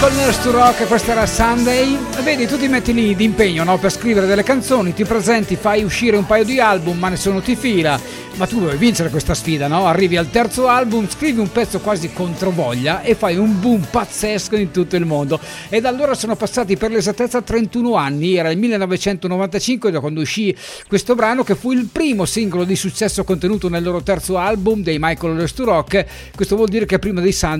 Nurse to Rock, questa era Sunday. Vedi, tu ti metti lì d'impegno, no? Per scrivere delle canzoni, ti presenti, fai uscire un paio di album, ma nessuno ti fila. Ma tu vuoi vincere questa sfida, no? Arrivi al terzo album, scrivi un pezzo quasi controvoglia e fai un boom pazzesco in tutto il mondo. E da allora sono passati per l'esattezza 31 anni, era il 1995 da quando uscì questo brano, che fu il primo singolo di successo contenuto nel loro terzo album dei Michael Nurse to Rock. Questo vuol dire che prima dei Sunday